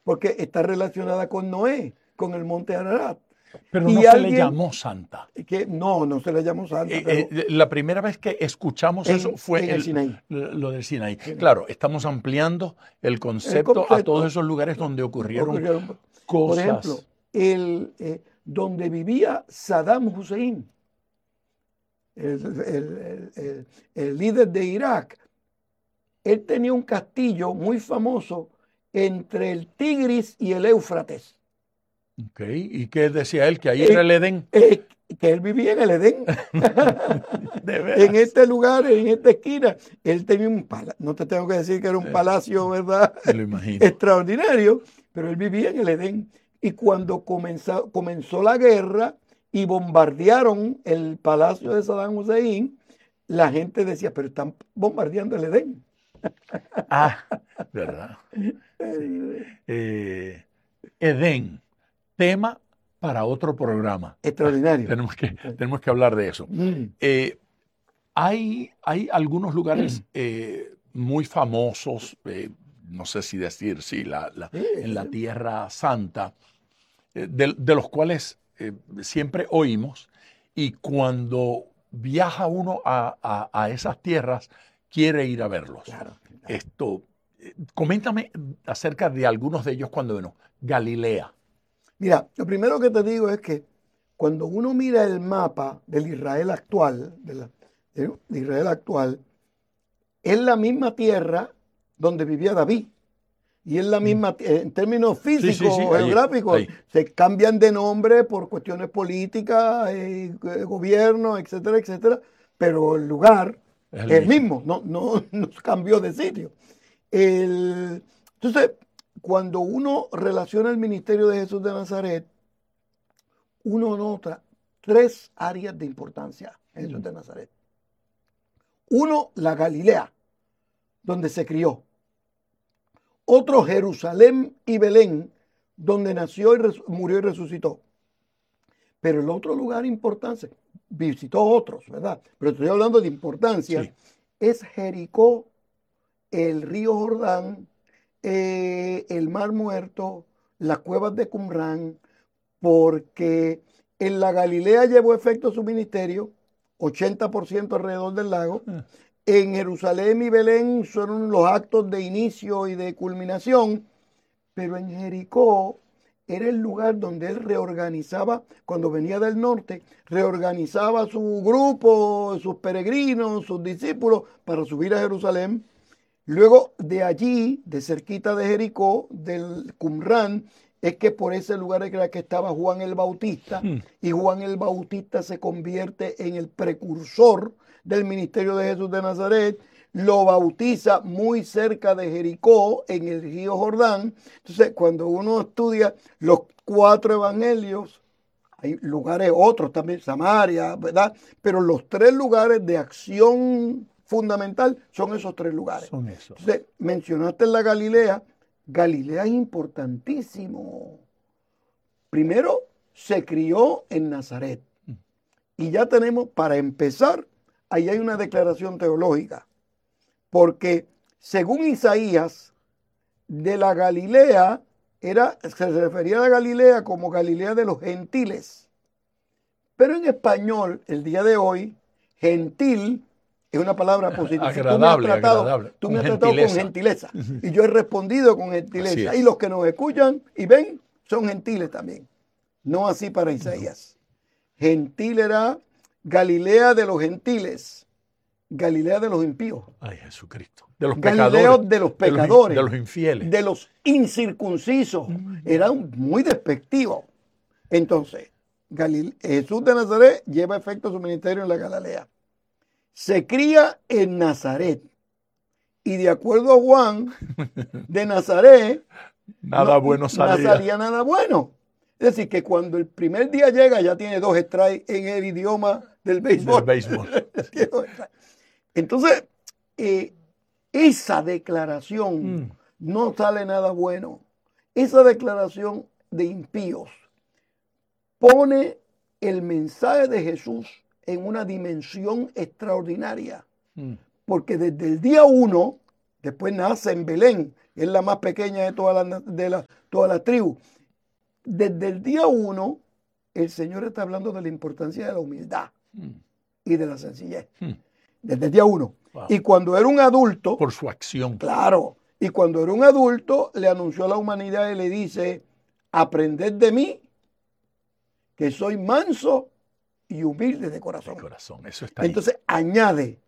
porque está relacionada con Noé, con el monte Ararat. Pero Y no se le alguien llamó santa. no se le llamó santa, pero La primera vez que escuchamos eso fue en el Sinaí. lo del Sinaí. Sinaí. Claro, estamos ampliando el concepto a todos esos lugares donde ocurrieron Por cosas. ejemplo, donde vivía Saddam Hussein, el líder de Irak, él tenía un castillo muy famoso entre el Tigris y el Éufrates. Okay. ¿Y qué decía él? ¿Que ahí era el Edén? Que él vivía en el Edén. En este lugar, en esta esquina, él tenía un palacio. No te tengo que decir que era un palacio, ¿verdad? Me lo imagino. Extraordinario, pero él vivía en el Edén. Y cuando comenzó la guerra y bombardearon el palacio de Saddam Hussein, la gente decía, pero están bombardeando el Edén. ¿Verdad? Edén, tema para otro programa. Extraordinario. Tenemos que hablar de eso. Hay algunos lugares muy famosos, no sé si decir, en la Tierra Santa, de los cuales siempre oímos, y cuando viaja uno a esas tierras, quiere ir a verlos. Claro. Coméntame acerca de algunos de ellos cuando vino. Galilea. Mira, lo primero que te digo es que cuando uno mira el mapa del Israel actual, de Israel actual, es la misma tierra donde vivía David. Y es la misma, en términos físicos, geográficos, ahí. Se cambian de nombre por cuestiones políticas, gobierno, etcétera, etcétera, pero el lugar es el mismo, no cambió de sitio. Entonces, cuando uno relaciona el ministerio de Jesús de Nazaret, uno nota 3 áreas de importancia en Jesús de Nazaret. Uno, la Galilea, donde se crió. Otro, Jerusalén y Belén, donde nació, murió y resucitó. Pero el otro lugar importante, visitó otros, ¿verdad? Pero estoy hablando de importancia, sí. Es Jericó, el río Jordán, el Mar Muerto, las cuevas de Qumrán, porque en la Galilea llevó efecto su ministerio, 80% alrededor del lago. En Jerusalén y Belén fueron los actos de inicio y de culminación, pero en Jericó era el lugar donde él reorganizaba, cuando venía del norte, reorganizaba su grupo, sus peregrinos, sus discípulos, para subir a Jerusalén. Luego de allí, de cerquita de Jericó, del Qumrán, es que por ese lugar era que estaba Juan el Bautista, y Juan el Bautista se convierte en el precursor del ministerio de Jesús de Nazaret, lo bautiza muy cerca de Jericó, en el río Jordán. Entonces, cuando uno estudia los 4 evangelios, hay lugares otros también, Samaria, ¿verdad? Pero los 3 lugares de acción fundamental son esos 3 lugares. Son esos. Entonces, mencionaste la Galilea. Galilea es importantísimo. Primero, se crió en Nazaret. Y ya tenemos, para empezar, ahí hay una declaración teológica. Porque, según Isaías, de la Galilea, se refería a la Galilea como Galilea de los gentiles. Pero en español, el día de hoy, gentil es una palabra positiva. Agradable, tú me has tratado con gentileza. Y yo he respondido con gentileza. Y los que nos escuchan y ven son gentiles también. No así para Isaías. Gentil era Galilea de los gentiles. Galilea de los impíos. Ay, Jesucristo. De los Galileo pecadores. De los pecadores. De los infieles. De los incircuncisos. Era muy despectivo. Entonces, Jesús de Nazaret lleva efecto su ministerio en la Galilea. Se cría en Nazaret. Y de acuerdo a Juan, de Nazaret bueno salía. No salía nada bueno. Es decir, que cuando el primer día llega ya tiene 2 strikes en el idioma del béisbol. Entonces, esa declaración no sale nada bueno. Esa declaración de impíos pone el mensaje de Jesús en una dimensión extraordinaria. Porque desde el día 1 Después nace en Belén, es la más pequeña de todas las tribus. Desde el día 1, el Señor está hablando de la importancia de la humildad y de la sencillez. Desde el día 1. Wow. Y cuando era un adulto, Por su acción. claro, y cuando era un adulto, le anunció a la humanidad y le dice, aprended de mí, que soy manso y humilde de corazón. Eso está ahí. Entonces añade,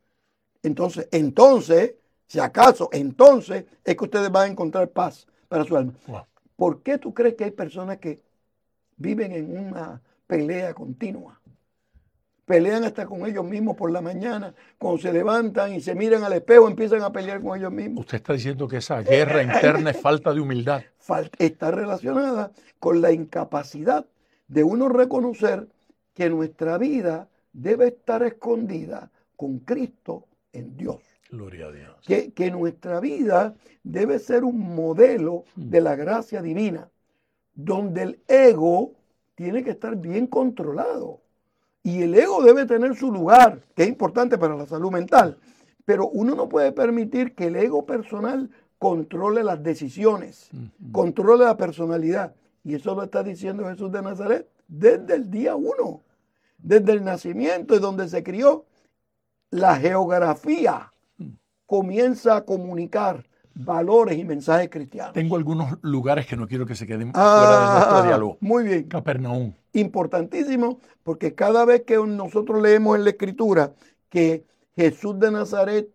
entonces, si acaso, entonces es que ustedes van a encontrar paz para su alma. Wow. ¿Por qué tú crees que hay personas que viven en una pelea continua? Pelean hasta con ellos mismos por la mañana, cuando se levantan y se miran al espejo, empiezan a pelear con ellos mismos. Usted está diciendo que esa guerra interna es falta de humildad. Está relacionada con la incapacidad de uno reconocer que nuestra vida debe estar escondida con Cristo en Dios. Gloria a Dios. Que nuestra vida debe ser un modelo de la gracia divina, donde el ego tiene que estar bien controlado. Y el ego debe tener su lugar, que es importante para la salud mental. Pero uno no puede permitir que el ego personal controle las decisiones, controle la personalidad. Y eso lo está diciendo Jesús de Nazaret desde el día 1, desde el nacimiento y donde se crió. La geografía comienza a comunicar valores y mensajes cristianos. Tengo algunos lugares que no quiero que se queden fuera de nuestro diálogo. Muy bien. Capernaum. Importantísimo, porque cada vez que nosotros leemos en la Escritura que Jesús de Nazaret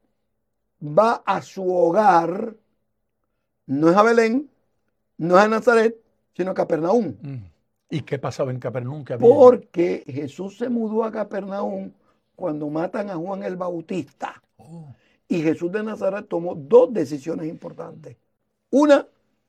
va a su hogar, no es a Belén, no es a Nazaret, sino a Capernaum. ¿Y qué pasaba en Capernaum? Porque Jesús se mudó a Capernaum cuando matan a Juan el Bautista. Y Jesús de Nazaret tomó dos decisiones importantes. Una,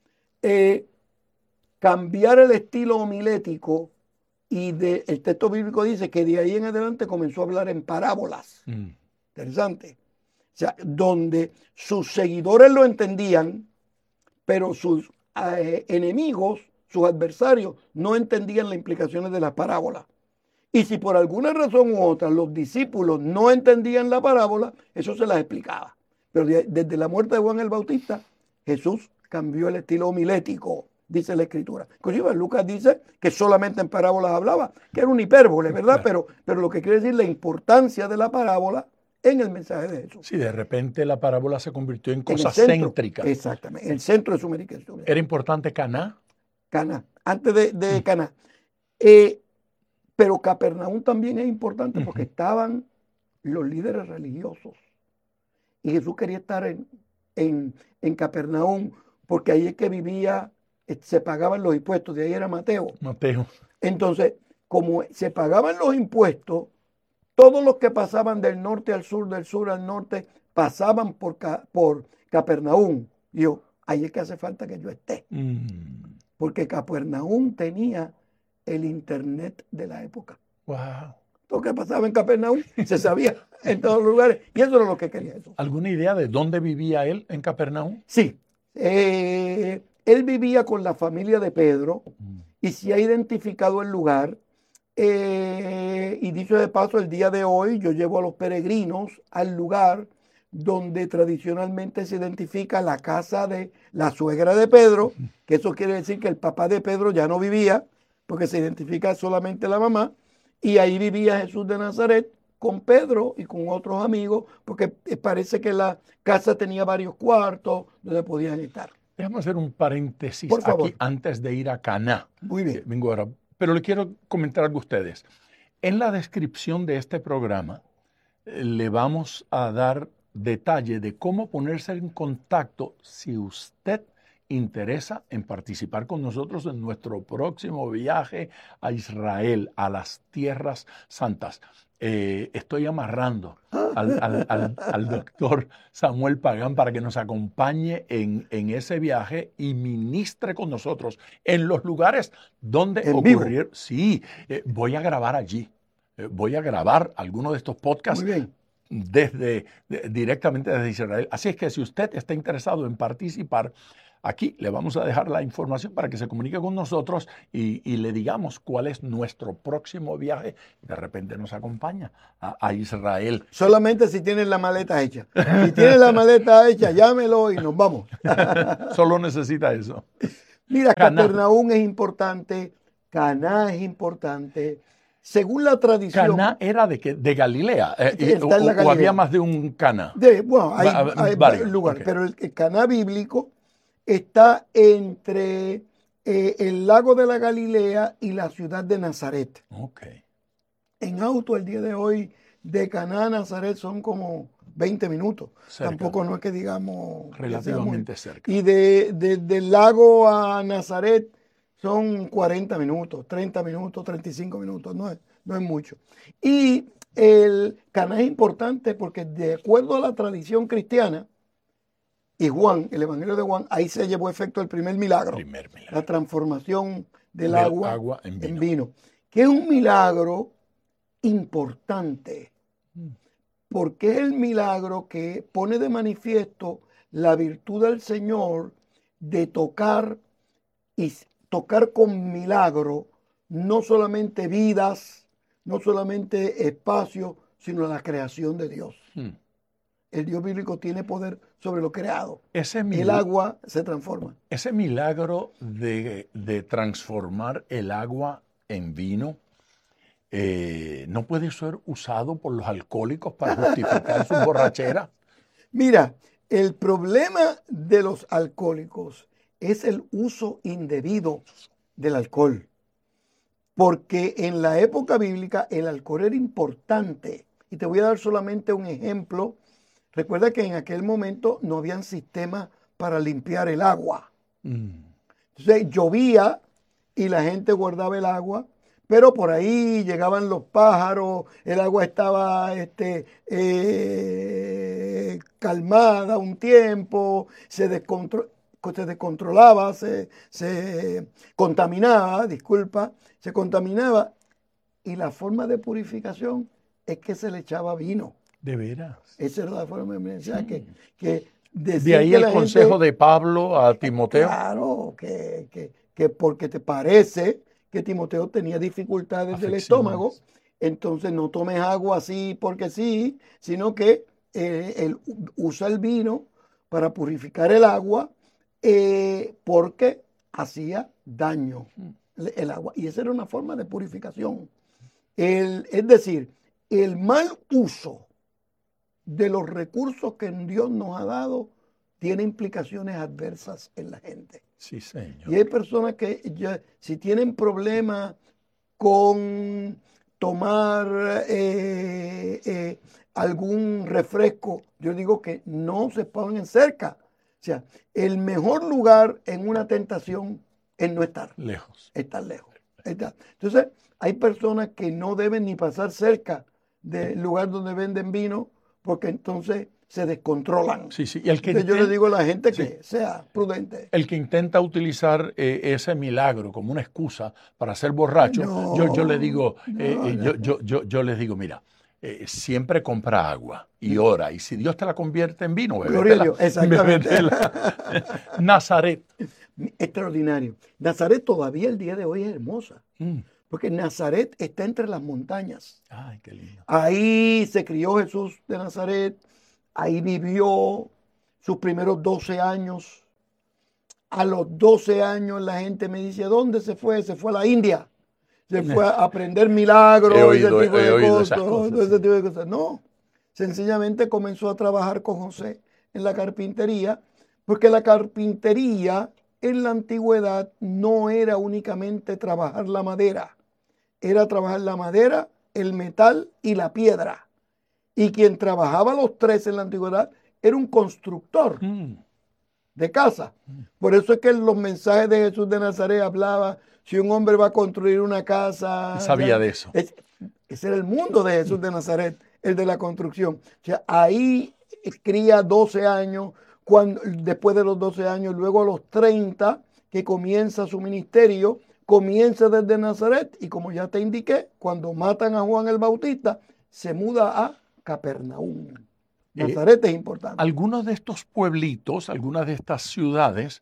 cambiar el estilo homilético, y el texto bíblico dice que de ahí en adelante comenzó a hablar en parábolas. Interesante. O sea, donde sus seguidores lo entendían, pero sus enemigos, sus adversarios, no entendían las implicaciones de las parábolas. Y si por alguna razón u otra los discípulos no entendían la parábola, eso se las explicaba. Pero desde la muerte de Juan el Bautista, Jesús cambió el estilo homilético, dice la Escritura. Inclusive Lucas dice que solamente en parábolas hablaba, que era una hipérbole, ¿verdad? Pero lo que quiere decir la importancia de la parábola en el mensaje de Jesús. Sí, de repente la parábola se convirtió en cosa céntrica. Exactamente, el centro de su predicación. ¿Era importante Caná? Caná, antes de Caná. Pero Capernaum también es importante porque estaban los líderes religiosos. Y Jesús quería estar en Capernaum porque ahí es que vivía, se pagaban los impuestos, de ahí era Mateo. Entonces, como se pagaban los impuestos, todos los que pasaban del norte al sur, del sur al norte, pasaban por Capernaum. Dijo, ahí es que hace falta que yo esté. Porque Capernaum tenía el internet de la época. Wow. Lo que pasaba en Capernaum se sabía en todos los lugares y eso era lo que quería Jesús. ¿Alguna idea de dónde vivía él en Capernaum? Sí. Él vivía con la familia de Pedro y se ha identificado el lugar. Y dicho de paso, el día de hoy yo llevo a los peregrinos al lugar donde tradicionalmente se identifica la casa de la suegra de Pedro, que eso quiere decir que el papá de Pedro ya no vivía, porque se identifica solamente la mamá, y ahí vivía Jesús de Nazaret con Pedro y con otros amigos, porque parece que la casa tenía varios cuartos donde podían estar. Déjame hacer un paréntesis Por favor. aquí antes de ir a Caná. Muy bien. Vengo ahora, pero le quiero comentar algo a ustedes. En la descripción de este programa le vamos a dar detalle de cómo ponerse en contacto si usted interesa en participar con nosotros en nuestro próximo viaje a Israel, a las Tierras Santas. Estoy amarrando al doctor Samuel Pagán para que nos acompañe en ese viaje y ministre con nosotros en los lugares donde ocurrieron. Sí, voy a grabar allí. Voy a grabar alguno de estos podcasts. Muy bien. Directamente desde Israel. Así es que si usted está interesado en participar, aquí le vamos a dejar la información para que se comunique con nosotros y le digamos cuál es nuestro próximo viaje. De repente nos acompaña a Israel. Solamente si tienes la maleta hecha. Si tienes la maleta hecha, llámelo y nos vamos. Solo necesita eso. Mira, Caná. Capernaum es importante, Caná es importante. Según la tradición... ¿Caná era de qué? ¿De Galilea? Está en la ¿O Galilea. había más de un Caná? Bueno, hay varios lugares, okay. pero el Caná bíblico está entre el lago de la Galilea y la ciudad de Nazaret. Okay. En auto el día de hoy de Caná a Nazaret son como 20 minutos. Cerca. Tampoco no es que digamos... Relativamente que cerca. Y del lago a Nazaret son 40 minutos, 30 minutos, 35 minutos, no es mucho. Y el Caná es importante porque de acuerdo a la tradición cristiana, y Juan, el Evangelio de Juan, ahí se llevó efecto el primer milagro. La transformación del agua en vino. Que es un milagro importante, porque es el milagro que pone de manifiesto la virtud del Señor de tocar y tocar con milagro no solamente vidas, no solamente espacio, sino la creación de Dios. El Dios bíblico tiene poder sobre lo creado. El agua se transforma. Ese milagro de transformar el agua en vino no puede ser usado por los alcohólicos para justificar su borrachera. Mira, el problema de los alcohólicos es el uso indebido del alcohol. Porque en la época bíblica el alcohol era importante. Y te voy a dar solamente un ejemplo. Recuerda que en aquel momento no habían sistemas para limpiar el agua. Entonces llovía y la gente guardaba el agua, pero por ahí llegaban los pájaros, el agua estaba calmada un tiempo, se descontrolaba, se contaminaba, se contaminaba. Y la forma de purificación es que se le echaba vino. ¿De veras? Esa era la forma de mensaje Sí. que de ahí el consejo de Pablo a Timoteo. Claro, que porque te parece que Timoteo tenía dificultades del estómago, entonces no tomes agua así porque sí, sino que él usa el vino para purificar el agua porque hacía daño el agua. Y esa era una forma de purificación. Es decir, el mal uso de los recursos que Dios nos ha dado tiene implicaciones adversas en la gente. Sí, señor. Y hay personas que si tienen problemas con tomar algún refresco, yo digo que no se pongan cerca. O sea, el mejor lugar en una tentación es no estar lejos. Estar lejos. Entonces, hay personas que no deben ni pasar cerca del lugar donde venden vino, porque entonces se descontrolan. Sí, sí. Y el que entonces yo le digo a la gente que sea prudente. El que intenta utilizar ese milagro como una excusa para ser borracho, yo le digo, yo les digo, mira, siempre compra agua y ora, y si Dios te la convierte en vino, bébetela. Exactamente. Nazaret. Extraordinario. Nazaret todavía el día de hoy es hermosa. Porque Nazaret está entre las montañas. Ay, qué lindo. Ahí se crió Jesús de Nazaret, ahí vivió sus primeros 12 años. A los 12 años la gente me dice, ¿dónde se fue? Se fue a la India. Se fue a aprender milagros, ese tipo de cosas. No, sencillamente comenzó a trabajar con José en la carpintería, porque la carpintería en la antigüedad no era únicamente trabajar la madera, era trabajar la madera, el metal y la piedra. Y quien trabajaba los tres en la antigüedad era un constructor de casa. Por eso es que en los mensajes de Jesús de Nazaret hablaba, si un hombre va a construir una casa... Sabía de eso. Ese era el mundo de Jesús de Nazaret, el de la construcción. O sea, ahí cría 12 años, después de los 12 años, luego a los 30, que comienza su ministerio, comienza desde Nazaret y como ya te indiqué, cuando matan a Juan el Bautista, se muda a Capernaum. Nazaret es importante. Algunos de estos pueblitos, algunas de estas ciudades,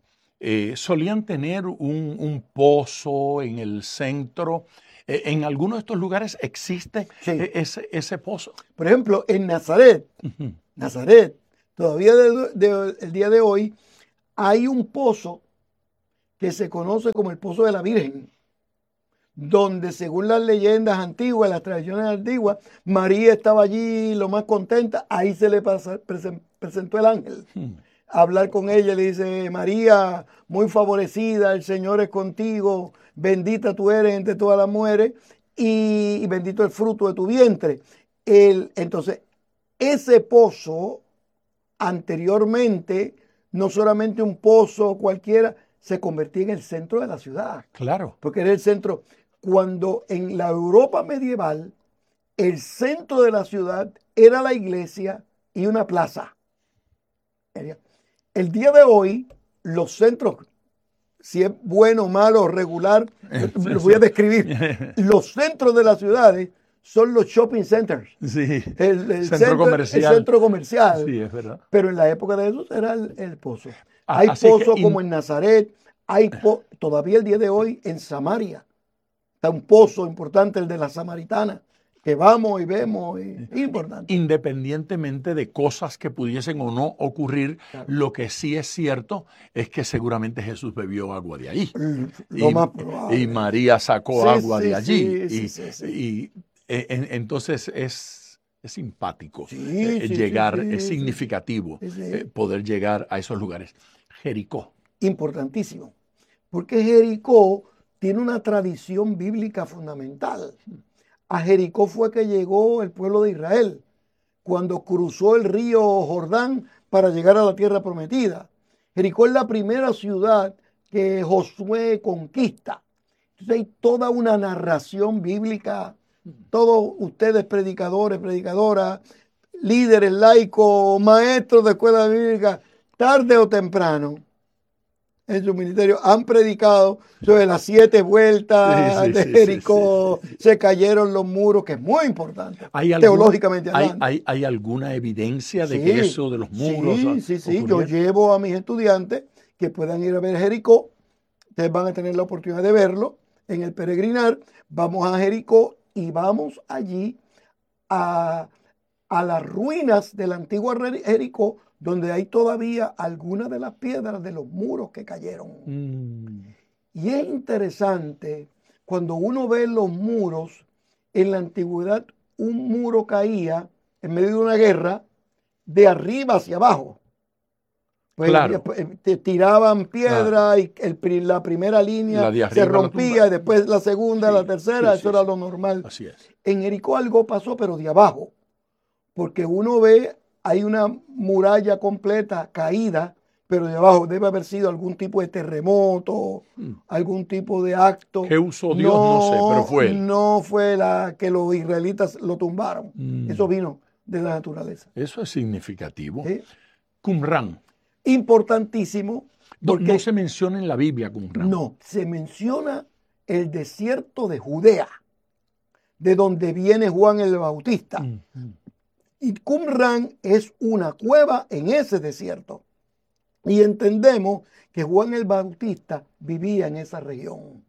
solían tener un pozo en el centro. ¿En alguno de estos lugares existe Sí. ese pozo? Por ejemplo, en Nazaret, Ujú. todavía el día de hoy, hay un pozo que se conoce como el Pozo de la Virgen, donde según las leyendas antiguas, las tradiciones antiguas, María estaba allí lo más contenta, ahí se le presentó el ángel. A hablar con ella, le dice: María, muy favorecida, el Señor es contigo, bendita tú eres entre todas las mujeres y bendito el fruto de tu vientre. Entonces, ese pozo anteriormente, no solamente un pozo cualquiera, se convertía en el centro de la ciudad, Claro. porque era el centro. Cuando en la Europa medieval, el centro de la ciudad era la iglesia y una plaza. El día de hoy, los centros, si es bueno, malo, regular, lo voy a describir. Los centros de las ciudades son los shopping centers. Sí, El centro comercial. El centro comercial. Sí, es verdad. Pero en la época de Jesús era el pozo. Hay pozos como en Nazaret, todavía el día de hoy en Samaria. Está un pozo importante, el de la Samaritana, que vamos y vemos, es importante. Independientemente de cosas que pudiesen o no ocurrir, Claro. lo que sí es cierto es que seguramente Jesús bebió agua de allí. Lo más probable. Y María sacó Sí, agua sí, de allí. sí. Entonces es simpático Sí, llegar, sí, es significativo poder llegar a esos lugares. Jericó. Importantísimo, porque Jericó tiene una tradición bíblica fundamental. A Jericó fue que llegó el pueblo de Israel cuando cruzó el río Jordán para llegar a la tierra prometida. Jericó es la primera ciudad que Josué conquista. Entonces hay toda una narración bíblica. Todos ustedes, predicadores, predicadoras, líderes, laicos, maestros de escuela bíblica, tarde o temprano, en su ministerio han predicado sobre las 7 vueltas de Jericó, se cayeron los muros, que es muy importante, teológicamente hablando. ¿Hay alguna evidencia de que eso de los muros Sí. Yo llevo a mis estudiantes que puedan ir a ver Jericó. Ustedes van a tener la oportunidad de verlo en el peregrinar. Vamos a Jericó y vamos allí a las ruinas de la antigua Jericó, donde hay todavía algunas de las piedras de los muros que cayeron. Y es interesante, cuando uno ve los muros, en la antigüedad un muro caía en medio de una guerra de arriba hacia abajo. Pues claro. Te tiraban piedra y la primera línea se rompía, y después la segunda, la tercera, eso era lo normal. Así es. En Jericó algo pasó, pero de abajo, porque uno ve, hay una muralla completa caída, pero de abajo debe haber sido algún tipo de terremoto, algún tipo de acto. ¿Qué usó Dios? No sé, pero fue él. No fue la que los israelitas lo tumbaron. Eso vino de la naturaleza. Eso es significativo. ¿Sí? Qumran. Importantísimo. Porque no se menciona en la Biblia Qumran. No, se menciona el desierto de Judea, de donde viene Juan el Bautista. Y Qumran es una cueva en ese desierto. Y entendemos que Juan el Bautista vivía en esa región.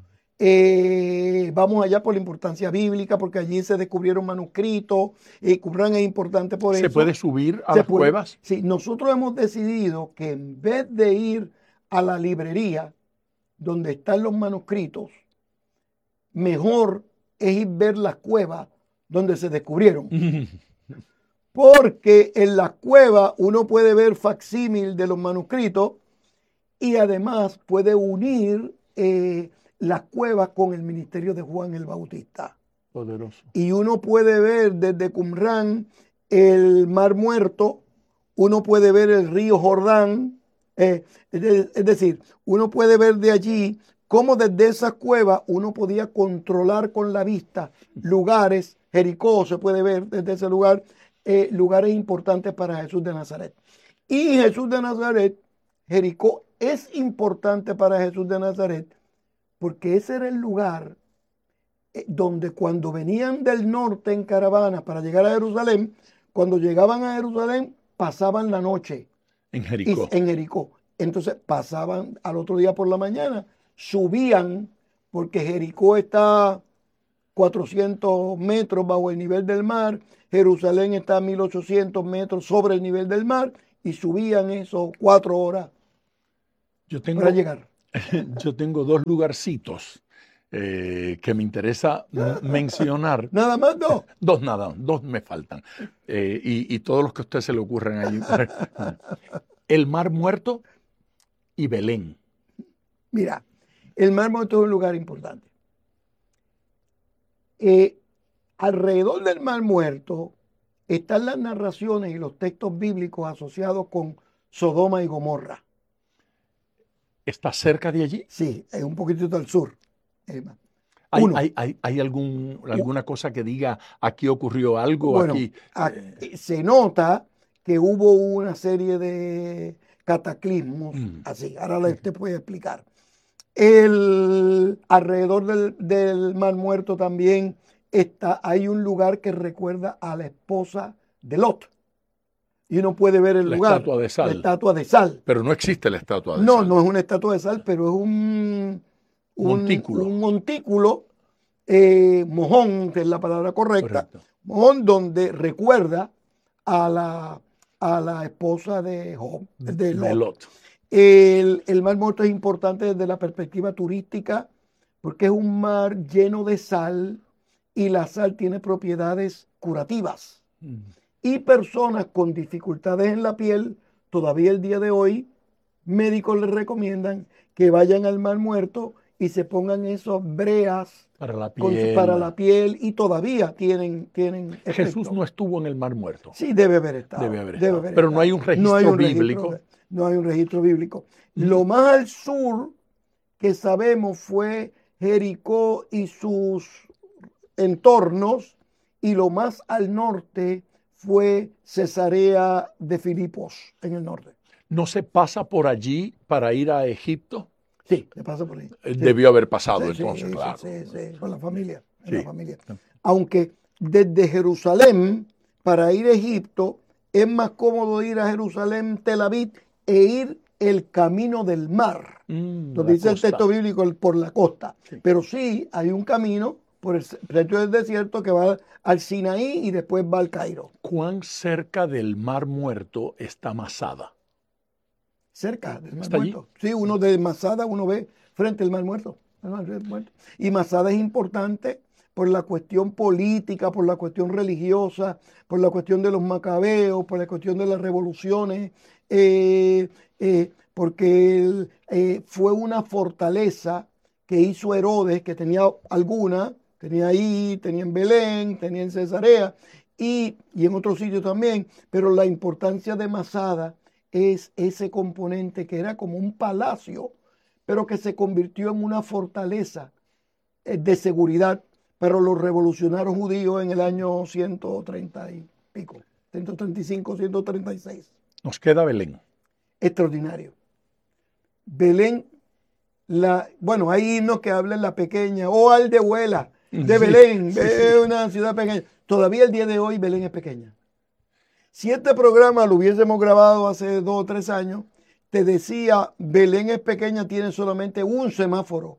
Vamos allá por la importancia bíblica, porque allí se descubrieron manuscritos. Qumran es importante por eso. ¿Se puede subir a las cuevas? Sí, nosotros hemos decidido que en vez de ir a la librería donde están los manuscritos, mejor es ir a ver las cuevas donde se descubrieron. Porque en las cuevas uno puede ver facsímil de los manuscritos y además puede unir las cuevas con el ministerio de Juan el Bautista. Poderoso. Y uno puede ver desde Qumran el Mar Muerto, uno puede ver el río Jordán, es decir, uno puede ver de allí cómo desde esas cuevas uno podía controlar con la vista lugares. Jericó se puede ver desde ese lugar, lugares importantes para Jesús de Nazaret. Y Jesús de Nazaret, Jericó es importante para Jesús de Nazaret porque ese era el lugar donde cuando venían del norte en caravana para llegar a Jerusalén, cuando llegaban a Jerusalén pasaban la noche en Jericó. En Jericó. Entonces pasaban al otro día por la mañana, subían, porque Jericó está 400 metros bajo el nivel del mar, Jerusalén está a 1800 metros sobre el nivel del mar, y subían esos 4 horas para llegar. Yo tengo dos lugarcitos que me interesa mencionar. Nada más dos. Dos me faltan. Y todos los que a usted se le ocurren allí. El Mar Muerto y Belén. Mira, el Mar Muerto es un lugar importante. Alrededor del Mar Muerto están las narraciones y los textos bíblicos asociados con Sodoma y Gomorra. ¿Está cerca de allí? Sí, es un poquitito al sur. ¿Hay alguna cosa que diga aquí ocurrió algo? Bueno, aquí se nota que hubo una serie de cataclismos, así, ahora te voy a explicar. Alrededor del Mar Muerto también hay un lugar que recuerda a la esposa de Lot. Y uno puede ver el lugar. Estatua de sal. La estatua de sal. Pero no existe la estatua de sal. sal. No es una estatua de sal, pero es un montículo, mojón, que es la palabra correcta. Correcto. Mojón donde recuerda a la esposa de Lot. El Mar Muerto es importante desde la perspectiva turística porque es un mar lleno de sal y la sal tiene propiedades curativas. Y personas con dificultades en la piel, todavía el día de hoy, médicos les recomiendan que vayan al Mar Muerto y se pongan esos breas para la piel y todavía tienen efecto. Jesús no estuvo en el Mar Muerto. Sí, debe haber estado. Pero no hay un registro bíblico. No hay un registro bíblico. Lo más al sur que sabemos fue Jericó y sus entornos, y lo más al norte fue Cesarea de Filipos, en el norte. ¿No se pasa por allí para ir a Egipto? Sí, se pasa por ahí. Debió haber pasado entonces, claro. Sí, con la familia. La familia. Aunque desde Jerusalén, para ir a Egipto, es más cómodo ir a Jerusalén, Tel Aviv, e ir el camino del mar. Lo dice el texto bíblico, por la costa. Sí. Pero sí hay un camino por el centro del desierto que va al Sinaí y después va al Cairo. ¿Cuán cerca del Mar Muerto está Masada? Cerca del Mar Muerto. Sí, uno de Masada, uno ve frente al Mar Muerto. Y Masada es importante por la cuestión política, por la cuestión religiosa, por la cuestión de los macabeos, por la cuestión de las revoluciones, porque fue una fortaleza que hizo Herodes, que tenía alguna. Tenía ahí, tenía en Belén, tenía en Cesarea y en otros sitios también, pero la importancia de Masada es ese componente que era como un palacio, pero que se convirtió en una fortaleza de seguridad para los revolucionarios judíos en el año 130 y pico, 135, 136. Nos queda Belén. Extraordinario. Belén, bueno, hay himnos que hablan la pequeña, o Aldehuela, de Belén, una ciudad pequeña. Todavía el día de hoy Belén es pequeña. Si este programa lo hubiésemos grabado hace 2 o 3 años, te decía, Belén es pequeña, tiene solamente un semáforo.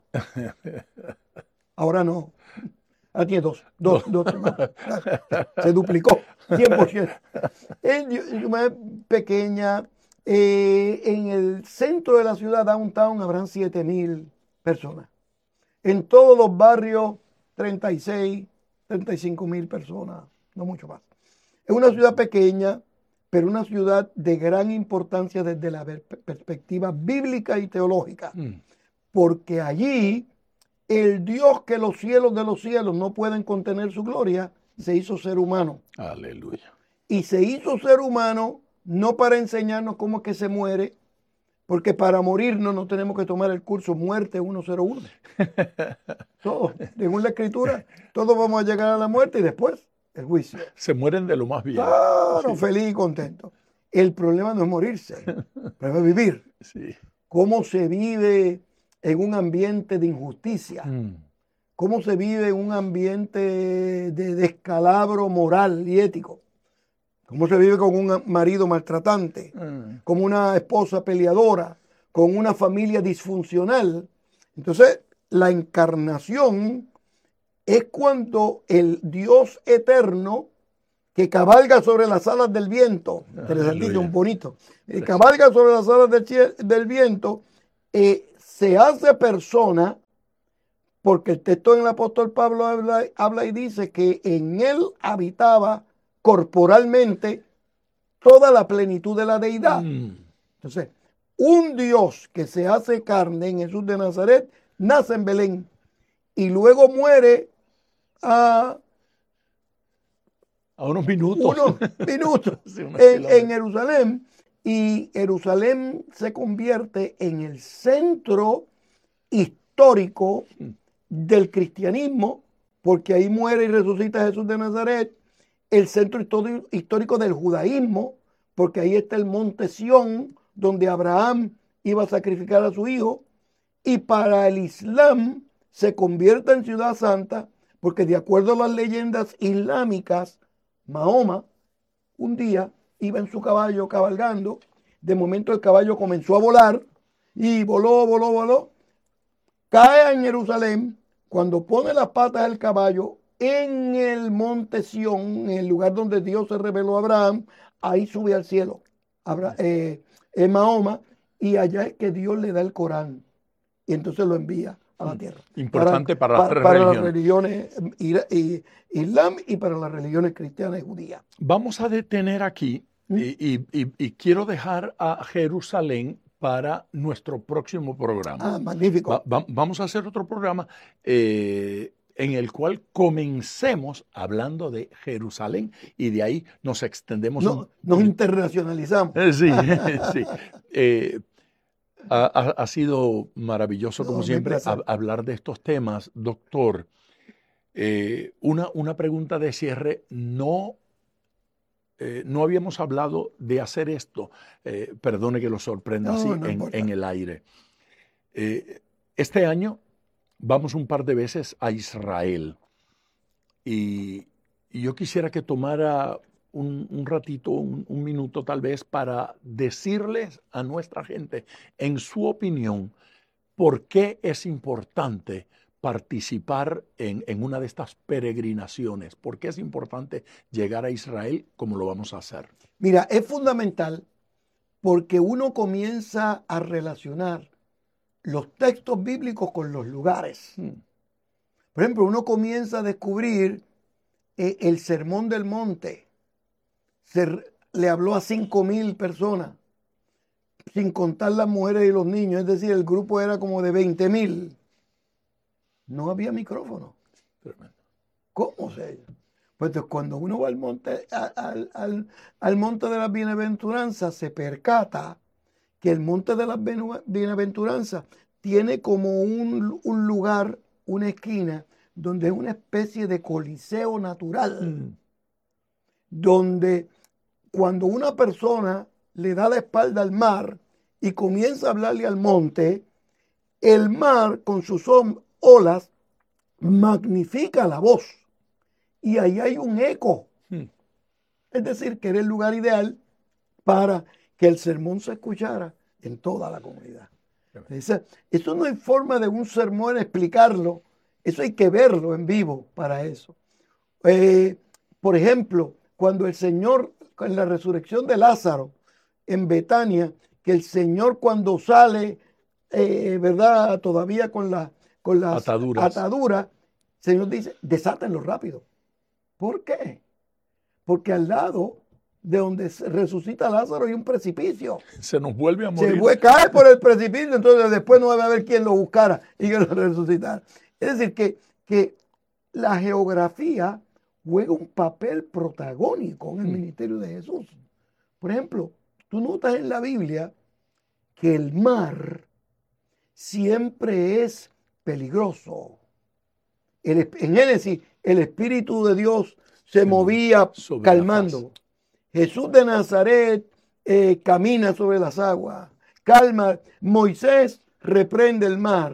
Ahora no. Ahora tiene dos semáforos. Se duplicó, 100%. Es pequeña. En el centro de la ciudad, downtown, habrán 7,000 personas. En todos los barrios, 36, 35,000 personas, no mucho más. Es una ciudad pequeña, pero una ciudad de gran importancia desde la perspectiva bíblica y teológica, porque allí el Dios que los cielos de los cielos no pueden contener su gloria, se hizo ser humano. Aleluya. Y se hizo ser humano no para enseñarnos cómo es que se muere, porque para morirnos no tenemos que tomar el curso Muerte 101. Todos, según la Escritura, todos vamos a llegar a la muerte y después el juicio. Se mueren de lo más bien. Claro, sí. Feliz y contento. El problema no es morirse, pero es vivir. Sí. ¿Cómo se vive en un ambiente de injusticia? ¿Cómo se vive en un ambiente de descalabro moral y ético? ¿Cómo se vive con un marido maltratante? Como una esposa peleadora, con una familia disfuncional. Entonces, la encarnación es cuando el Dios eterno que cabalga sobre las alas del viento, interesantísimo, bonito, cabalga sobre las alas del viento, se hace persona, porque el texto en el apóstol Pablo habla y dice que en él habitaba corporalmente toda la plenitud de la deidad. Entonces, un Dios que se hace carne en Jesús de Nazaret, nace en Belén y luego muere a unos minutos, sí, en Jerusalén, y Jerusalén se convierte en el centro histórico del cristianismo, porque ahí muere y resucita Jesús de Nazaret, el centro histórico del judaísmo, porque ahí está el monte Sión, donde Abraham iba a sacrificar a su hijo, y para el Islam se convierte en ciudad santa, porque de acuerdo a las leyendas islámicas, Mahoma un día iba en su caballo cabalgando, de momento el caballo comenzó a volar, y voló, cae en Jerusalén. Cuando pone las patas del caballo en el monte Sión, en el lugar donde Dios se reveló a Abraham, ahí sube al cielo Mahoma, y allá es que Dios le da el Corán, y entonces lo envía a la tierra. Importante para las religiones islam y para las religiones cristianas y judías. Vamos a detener aquí y quiero dejar a Jerusalén para nuestro próximo programa. Magnífico. Vamos a hacer otro programa en el cual comencemos hablando de Jerusalén y de ahí nos extendemos. Nos internacionalizamos. Sí, sí. Ha sido maravilloso, como siempre, hablar de estos temas. Doctor, una pregunta de cierre. No habíamos hablado de hacer esto. Perdone que lo sorprenda así en el aire. Este año vamos un par de veces a Israel. Y yo quisiera que tomara un ratito, un minuto tal vez, para decirles a nuestra gente, en su opinión, por qué es importante participar en una de estas peregrinaciones. ¿Por qué es importante llegar a Israel como lo vamos a hacer? Mira, es fundamental porque uno comienza a relacionar los textos bíblicos con los lugares. Por ejemplo, uno comienza a descubrir el Sermón del Monte. Le habló a 5,000 personas, sin contar las mujeres y los niños. Es decir, el grupo era como de 20,000. No había micrófono. ¿Cómo se? Pues cuando uno va al monte, al monte de las bienaventuranzas, se percata que el monte de las bienaventuranzas tiene como un lugar, una esquina, donde es una especie de coliseo natural, donde cuando una persona le da la espalda al mar y comienza a hablarle al monte, el mar con sus olas magnifica la voz y ahí hay un eco. Es decir, que era el lugar ideal para que el sermón se escuchara en toda la comunidad. Eso no hay forma de un sermón explicarlo, eso hay que verlo en vivo para eso. Por ejemplo, cuando el Señor, en la resurrección de Lázaro en Betania, que el Señor cuando sale, ¿verdad? Todavía con las ataduras, el Señor dice, desátenlo rápido. ¿Por qué? Porque al lado de donde resucita Lázaro hay un precipicio. Se nos vuelve a morir. Cae por el precipicio, entonces después no va a haber quien lo buscara y que lo resucitara. Es decir, que la geografía juega un papel protagónico en el ministerio de Jesús. Por ejemplo, tú notas en la Biblia que el mar siempre es peligroso. En Génesis, el Espíritu de Dios se movía calmando. Jesús de Nazaret camina sobre las aguas, calma. Moisés reprende el mar.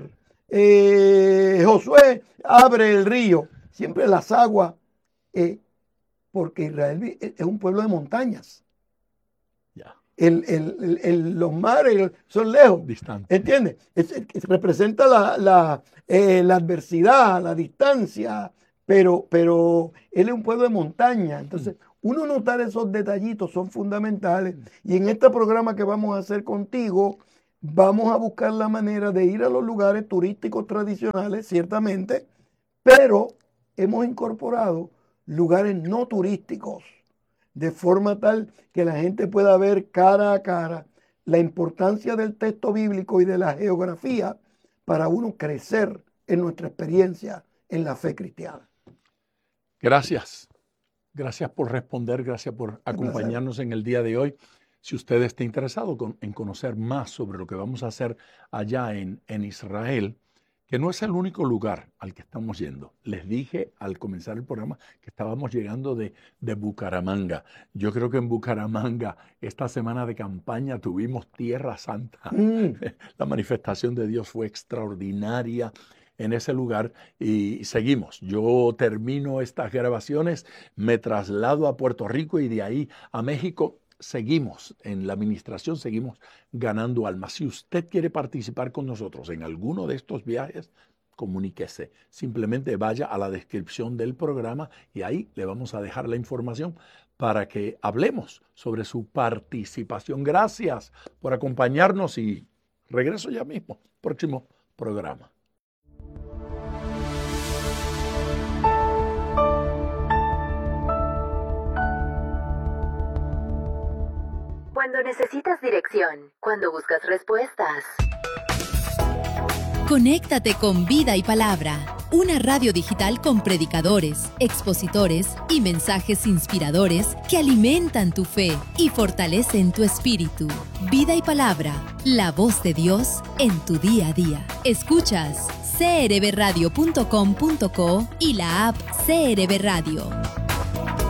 Josué abre el río. Siempre las aguas, porque Israel es un pueblo de montañas. los mares son lejos. Distante. ¿Entiendes? Representa la adversidad, la distancia, pero él es un pueblo de montaña. Entonces, uno notar esos detallitos son fundamentales. Y en este programa que vamos a hacer contigo, vamos a buscar la manera de ir a los lugares turísticos tradicionales, ciertamente, pero hemos incorporado lugares no turísticos, de forma tal que la gente pueda ver cara a cara la importancia del texto bíblico y de la geografía para uno crecer en nuestra experiencia en la fe cristiana. Gracias. Gracias por responder, gracias por acompañarnos en el día de hoy. Si usted está interesado en conocer más sobre lo que vamos a hacer allá en Israel, que no es el único lugar al que estamos yendo. Les dije al comenzar el programa que estábamos llegando de Bucaramanga. Yo creo que en Bucaramanga, esta semana de campaña, tuvimos Tierra Santa. La manifestación de Dios fue extraordinaria en ese lugar y seguimos. Yo termino estas grabaciones, me traslado a Puerto Rico y de ahí a México. Seguimos en la administración, seguimos ganando almas. Si usted quiere participar con nosotros en alguno de estos viajes, comuníquese. Simplemente vaya a la descripción del programa y ahí le vamos a dejar la información para que hablemos sobre su participación. Gracias por acompañarnos y regreso ya mismo. Próximo programa. Cuando necesitas dirección, cuando buscas respuestas. Conéctate con Vida y Palabra, una radio digital con predicadores, expositores y mensajes inspiradores que alimentan tu fe y fortalecen tu espíritu. Vida y Palabra, la voz de Dios en tu día a día. Escuchas crbradio.com.co y la app CRB Radio.